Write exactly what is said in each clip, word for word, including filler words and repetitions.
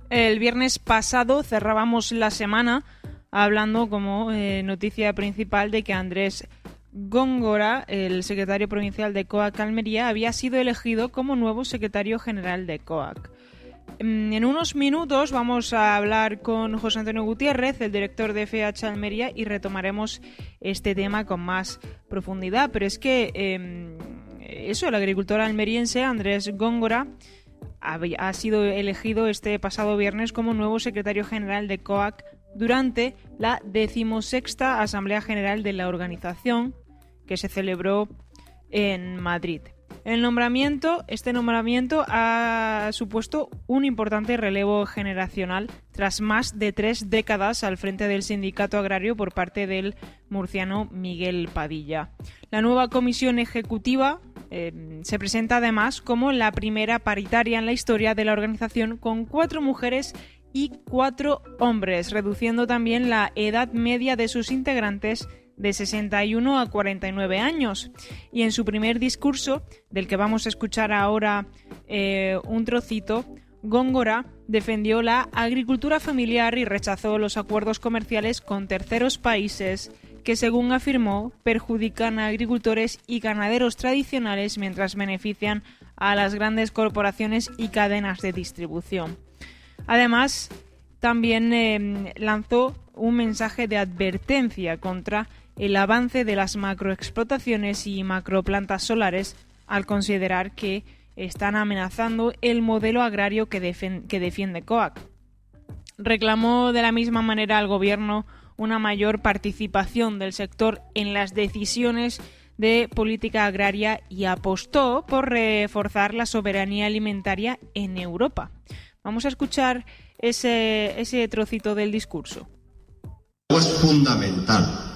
El viernes pasado cerrábamos la semana hablando como eh, noticia principal de que Andrés Góngora, el secretario provincial de COAC Almería, había sido elegido como nuevo secretario general de COAC. En unos minutos vamos a hablar con José Antonio Gutiérrez, el director de F H Almería, y retomaremos este tema con más profundidad. Pero es que eh, eso, el agricultor almeriense Andrés Góngora ha sido elegido este pasado viernes como nuevo secretario general de COAC durante la decimosexta Asamblea General de la organización que se celebró en Madrid. El nombramiento, este nombramiento ha supuesto un importante relevo generacional tras más de tres décadas al frente del sindicato agrario por parte del murciano Miguel Padilla. La nueva comisión ejecutiva eh, se presenta además como la primera paritaria en la historia de la organización, con cuatro mujeres y cuatro hombres, reduciendo también la edad media de sus integrantes de sesenta y uno a cuarenta y nueve años. Y en su primer discurso, del que vamos a escuchar ahora eh, un trocito, Góngora defendió la agricultura familiar y rechazó los acuerdos comerciales con terceros países que, según afirmó, perjudican a agricultores y ganaderos tradicionales mientras benefician a las grandes corporaciones y cadenas de distribución. Además, también eh, lanzó un mensaje de advertencia contra el avance de las macroexplotaciones y macroplantas solares, al considerar que están amenazando el modelo agrario que, defen- que defiende COAC. Reclamó de la misma manera al gobierno una mayor participación del sector en las decisiones de política agraria y apostó por reforzar la soberanía alimentaria en Europa. Vamos a escuchar ese, ese trocito del discurso. Es fundamental.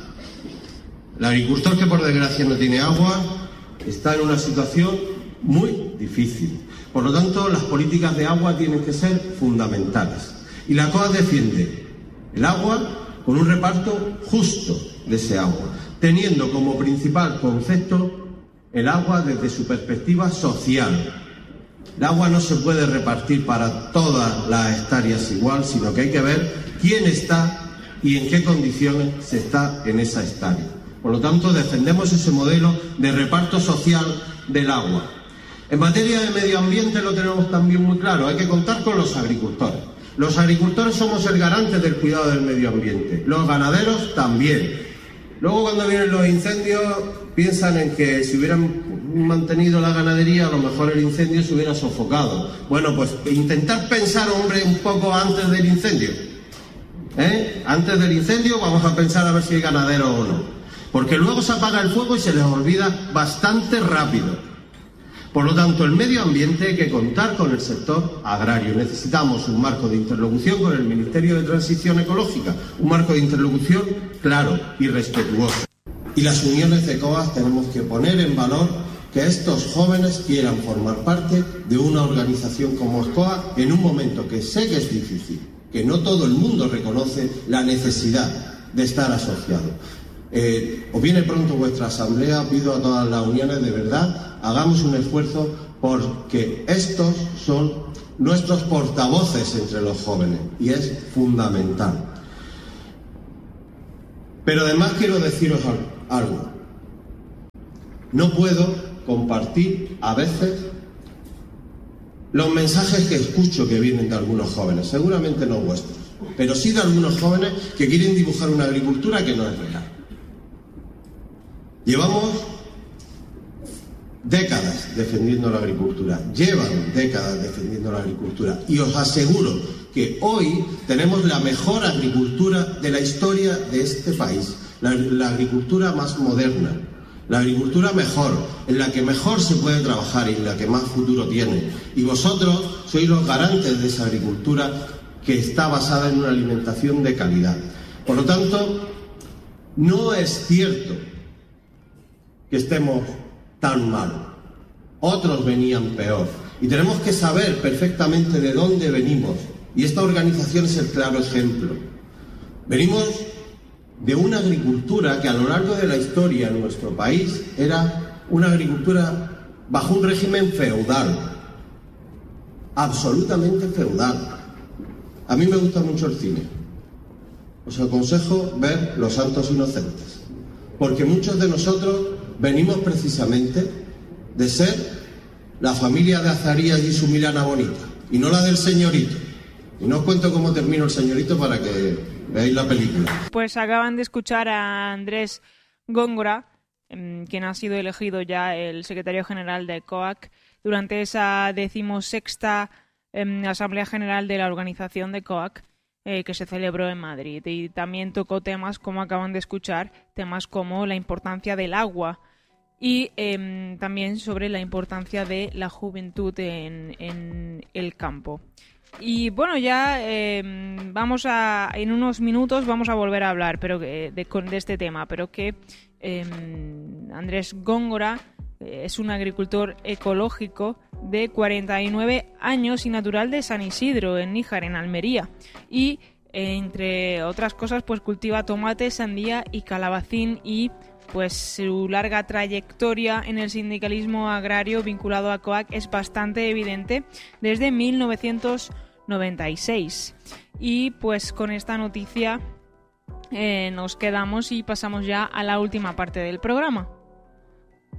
El agricultor que por desgracia no tiene agua está en una situación muy difícil. Por lo tanto, las políticas de agua tienen que ser fundamentales. Y la COAC defiende el agua con un reparto justo de ese agua, teniendo como principal concepto el agua desde su perspectiva social. El agua no se puede repartir para todas las hectáreas igual, sino que hay que ver quién está y en qué condiciones se está en esa hectárea. Por lo tanto, defendemos ese modelo de reparto social del agua. En materia de medio ambiente lo tenemos también muy claro, hay que contar con los agricultores. Los agricultores somos el garante del cuidado del medio ambiente, los ganaderos también. Luego, cuando vienen los incendios, piensan en que si hubieran mantenido la ganadería, a lo mejor el incendio se hubiera sofocado. Bueno, pues intentar pensar, hombre, un poco antes del incendio. ¿Eh? Antes del incendio vamos a pensar a ver si hay ganadero o no. Porque luego se apaga el fuego y se les olvida bastante rápido. Por lo tanto, el medio ambiente hay que contar con el sector agrario. Necesitamos un marco de interlocución con el Ministerio de Transición Ecológica, un marco de interlocución claro y respetuoso. Y las uniones de COAC tenemos que poner en valor que estos jóvenes quieran formar parte de una organización como COAC en un momento que sé que es difícil, que no todo el mundo reconoce la necesidad de estar asociado. Eh, os viene pronto vuestra asamblea, pido a todas las uniones de verdad, hagamos un esfuerzo porque estos son nuestros portavoces entre los jóvenes y es fundamental. Pero además quiero deciros algo. No puedo compartir a veces los mensajes que escucho que vienen de algunos jóvenes, seguramente no vuestros, pero sí de algunos jóvenes que quieren dibujar una agricultura que no es real. Llevamos décadas defendiendo la agricultura, llevan décadas defendiendo la agricultura y os aseguro que hoy tenemos la mejor agricultura de la historia de este país, la, la agricultura más moderna, la agricultura mejor, en la que mejor se puede trabajar y en la que más futuro tiene. Y vosotros sois los garantes de esa agricultura que está basada en una alimentación de calidad. Por lo tanto, no es cierto que estemos tan mal. Otros venían peor. Y tenemos que saber perfectamente de dónde venimos. Y esta organización es el claro ejemplo. Venimos de una agricultura que a lo largo de la historia en nuestro país era una agricultura bajo un régimen feudal. Absolutamente feudal. A mí me gusta mucho el cine. Os aconsejo ver Los Santos Inocentes, porque muchos de nosotros venimos precisamente de ser la familia de Azarías y su Milana bonita, y no la del señorito. Y no os cuento cómo termina el señorito para que veáis la película. Pues acaban de escuchar a Andrés Góngora, quien ha sido elegido ya el secretario general de C O A C durante esa decimosexta eh, Asamblea General de la Organización de C O A C eh, que se celebró en Madrid. Y también tocó temas, como acaban de escuchar, temas como la importancia del agua y eh, también sobre la importancia de la juventud en, en el campo. Y bueno, ya eh, vamos a, en unos minutos vamos a volver a hablar pero de, de, de este tema, pero que eh, Andrés Góngora eh, es un agricultor ecológico de cuarenta y nueve años y natural de San Isidro, en Níjar, en Almería. Y eh, entre otras cosas, pues cultiva tomate, sandía y calabacín, y pues su larga trayectoria en el sindicalismo agrario vinculado a C O A C es bastante evidente desde mil novecientos noventa y seis. Y pues con esta noticia eh, nos quedamos y pasamos ya a la última parte del programa.